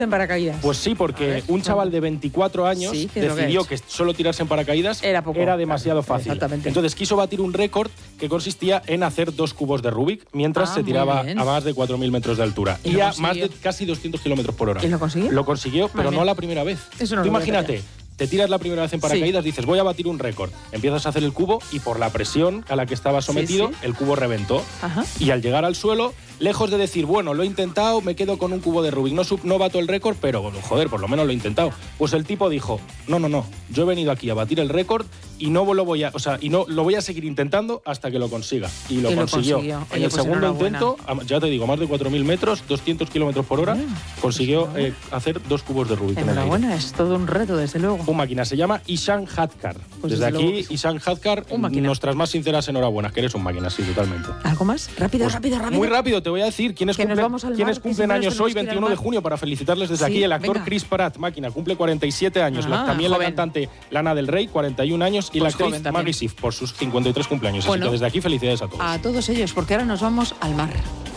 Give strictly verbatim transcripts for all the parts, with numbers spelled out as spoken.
en paracaídas. Pues sí, porque ver, un chaval de veinticuatro años sí, decidió que, que solo tirarse en paracaídas era, poco, era demasiado claro, fácil. Exactamente. Entonces quiso batir un récord que consistía en hacer dos cubos de Rubik mientras ah, se tiraba a más de cuatro mil metros de altura y, y a más de casi doscientos kilómetros por hora. ¿Y lo consiguió? Lo consiguió, pero Madre no la primera vez. Eso no Tú lo imagínate. Te tiras la primera vez en paracaídas, sí. dices, voy a batir un récord. Empiezas a hacer el cubo y por la presión a la que estaba sometido, sí, sí. el cubo reventó. Ajá. Y al llegar al suelo, lejos de decir, bueno, lo he intentado, me quedo con un cubo de Rubik. No, no bato el récord, pero, joder, por lo menos lo he intentado. Pues el tipo dijo, no, no, no, yo he venido aquí a batir el récord y no lo voy a, o sea, y no lo voy a seguir intentando hasta que lo consiga. Y lo y consiguió. Lo consiguió. En Oye, el pues segundo intento, ya te digo, más de cuatro mil metros, doscientos kilómetros por hora, ah, consiguió pues eh, hacer dos cubos de Rubik. Enhorabuena, es todo un reto, desde luego. Un máquina, se llama Ishan Hadkar. Pues desde, desde aquí, luego. Ishan Hadkar, nuestras más sinceras enhorabuenas, que eres un máquina, sí, totalmente. ¿Algo más? Rápido, pues rápido, rápido. Muy rápido, te voy a decir quiénes que cumplen, mar, ¿quiénes cumplen años hoy, veintiuno de junio, para felicitarles desde sí, aquí. El actor venga. Chris Pratt, máquina, cumple cuarenta y siete años. Ah, También joven. la cantante Lana del Rey, cuarenta y un años. Y pues la actriz Maggie Siff, por sus cincuenta y tres cumpleaños. Bueno, así que desde aquí felicidades a todos. A todos ellos, porque ahora nos vamos al mar.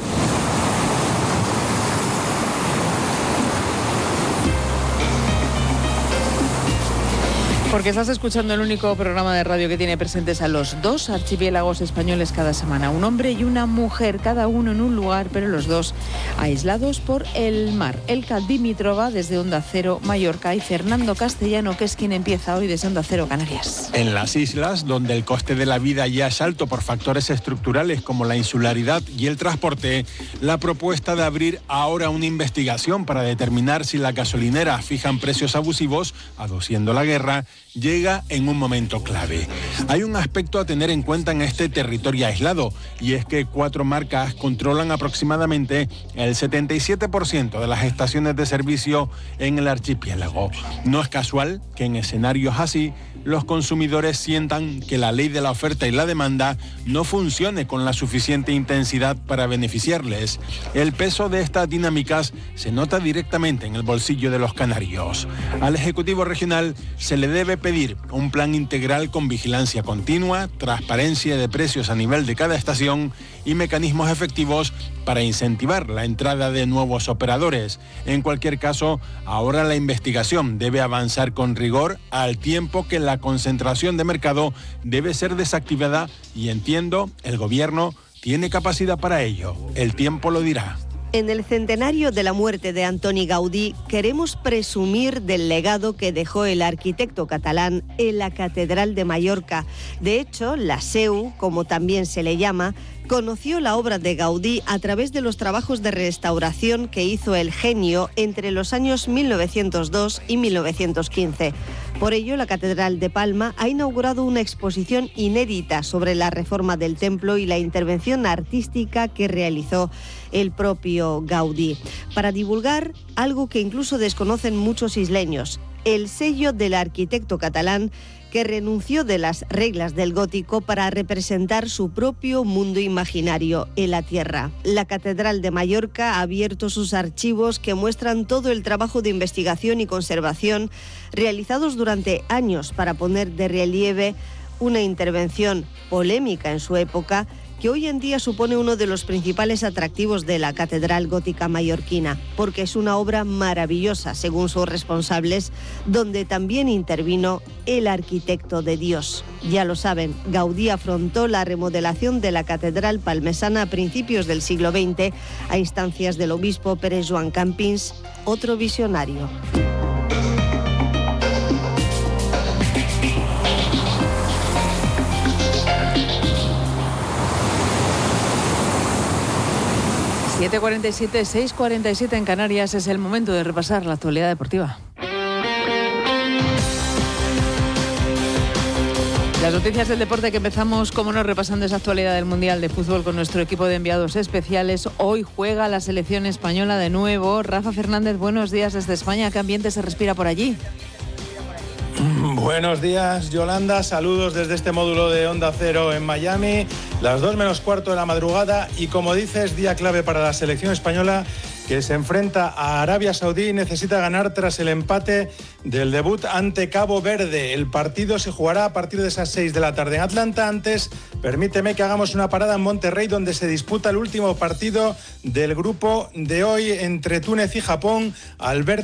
Porque estás escuchando el único programa de radio que tiene presentes a los dos archipiélagos españoles cada semana. Un hombre y una mujer, cada uno en un lugar, pero los dos aislados por el mar. Elka Dimitrova desde Onda Cero Mallorca y Fernando Castellano, que es quien empieza hoy desde Onda Cero Canarias. En las islas, donde el coste de la vida ya es alto por factores estructurales como la insularidad y el transporte, la propuesta de abrir ahora una investigación para determinar si las gasolineras fijan precios abusivos, aduciendo la guerra, llega en un momento clave. Hay un aspecto a tener en cuenta en este territorio aislado, y es que cuatro marcas controlan aproximadamente el setenta y siete por ciento de las estaciones de servicio en el archipiélago. No es casual que en escenarios así los consumidores sientan que la ley de la oferta y la demanda no funcione con la suficiente intensidad para beneficiarles. El peso de estas dinámicas se nota directamente en el bolsillo de los canarios. Al Ejecutivo Regional se le debe pedir un plan integral con vigilancia continua, transparencia de precios a nivel de cada estación y mecanismos efectivos para incentivar la entrada de nuevos operadores. En cualquier caso, ahora la investigación debe avanzar con rigor al tiempo que la concentración de mercado debe ser desactivada y entiendo, el gobierno tiene capacidad para ello. El tiempo lo dirá. En el centenario de la muerte de Antoni Gaudí, queremos presumir del legado que dejó el arquitecto catalán en la Catedral de Mallorca. De hecho, la S E U, como también se le llama, conoció la obra de Gaudí a través de los trabajos de restauración que hizo el genio entre los años mil novecientos dos y mil novecientos quince. Por ello, la Catedral de Palma ha inaugurado una exposición inédita sobre la reforma del templo y la intervención artística que realizó el propio Gaudí, para divulgar algo que incluso desconocen muchos isleños: el sello del arquitecto catalán que renunció de las reglas del gótico para representar su propio mundo imaginario en la tierra. La Catedral de Mallorca ha abierto sus archivos que muestran todo el trabajo de investigación y conservación realizados durante años para poner de relieve una intervención polémica en su época, que hoy en día supone uno de los principales atractivos de la Catedral Gótica mallorquina, porque es una obra maravillosa, según sus responsables, donde también intervino el arquitecto de Dios. Ya lo saben, Gaudí afrontó la remodelación de la Catedral palmesana a principios del siglo veinte, a instancias del obispo Pere Joan Campins, otro visionario. siete cuarenta y siete, seis cuarenta y siete en Canarias, es el momento de repasar la actualidad deportiva. Las noticias del deporte, que empezamos, como no, repasando esa actualidad del Mundial de Fútbol con nuestro equipo de enviados especiales. Hoy juega la selección española de nuevo. Rafa Fernández, buenos días desde España. ¿Qué ambiente se respira por allí? Buenos días, Yolanda. Saludos desde este módulo de Onda Cero en Miami. Las dos menos cuarto de la madrugada y, como dices, día clave para la selección española, que se enfrenta a Arabia Saudí y necesita ganar tras el empate del debut ante Cabo Verde. El partido se jugará a partir de esas seis de la tarde en Atlanta. Antes, permíteme que hagamos una parada en Monterrey, donde se disputa el último partido del grupo de hoy entre Túnez y Japón. Alberto